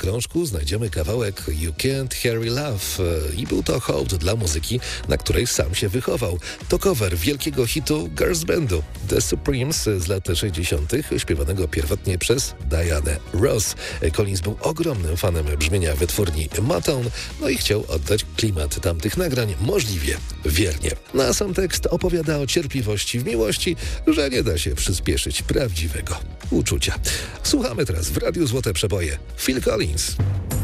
krążku znajdziemy kawałek You Can't Hurry Love i był to hołd dla muzyki, na której sam się wychował. To cover wielkiego hitu girls bandu The Supremes z lat 60., śpiewanego pierwotnie przez Dianę Ross. Collins był ogromnym fanem brzmienia wytwórni Motown, no i chciał oddać klimat tamtych nagrań możliwie wiernie. Na sam tekst opowiada o cierpliwości w miłości, że nie da się przyspieszyć prawdziwego uczucia. Słuchamy teraz w Radiu Złote Przeboje Phil Collins.